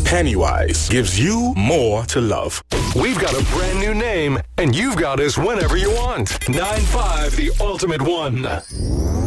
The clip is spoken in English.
Pennywise gives you more to love. We've got a brand new name, and you've got us whenever you want. 9-5, the ultimate one.